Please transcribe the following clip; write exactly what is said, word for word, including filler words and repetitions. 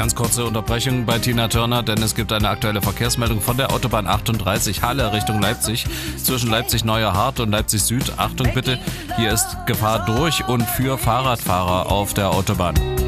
Ganz kurze Unterbrechung bei Tina Turner, denn es gibt eine aktuelle Verkehrsmeldung von der Autobahn achtunddreißig Halle Richtung Leipzig. Zwischen Leipzig-Neuerhardt und Leipzig Süd. Achtung bitte, hier ist Gefahr durch und für Fahrradfahrer auf der Autobahn.